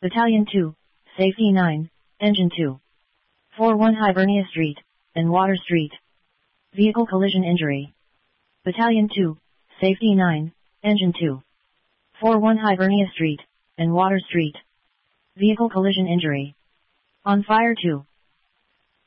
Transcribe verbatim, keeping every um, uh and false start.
Battalion two, Safety nine, Engine two. four one Hibernia Street, and Water Street. Vehicle collision injury. Battalion two, Safety nine, Engine two. four one Hibernia Street, and Water Street. Vehicle collision injury. On fire two.